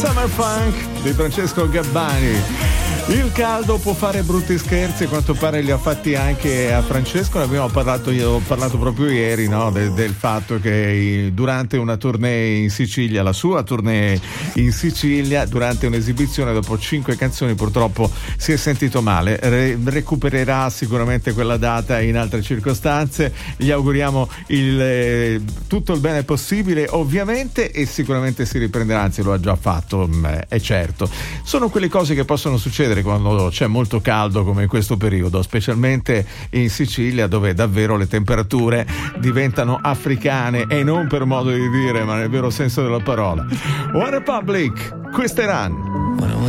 Summer Funk di Francesco Gabbani. Il caldo può fare brutti scherzi, a quanto pare li ha fatti anche a Francesco. Ne abbiamo parlato, io ho parlato proprio ieri, no? Del fatto che durante una tournée in Sicilia, la sua tournée in Sicilia, durante un'esibizione dopo 5 canzoni purtroppo si è sentito male. Recupererà sicuramente quella data in altre circostanze. Gli auguriamo tutto il bene possibile, ovviamente, e sicuramente si riprenderà, anzi lo ha già fatto, è certo. Sono quelle cose che possono succedere quando c'è molto caldo come in questo periodo, specialmente in Sicilia, dove davvero le temperature diventano africane, e non per modo di dire, ma nel vero senso della parola. One Republic, Questa Run.